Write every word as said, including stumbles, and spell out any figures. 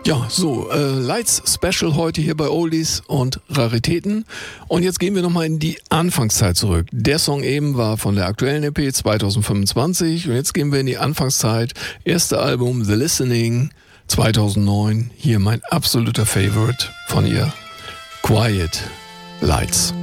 Ja, so, äh, Lights Special heute hier bei Oldies und Raritäten. Und jetzt gehen wir nochmal in die Anfangszeit zurück. Der Song eben war von der aktuellen E P zwanzig fünfundzwanzig und jetzt gehen wir in die Anfangszeit. Erste Album The Listening zweitausendneun. Hier mein absoluter Favorite von ihr. Quiet Lights.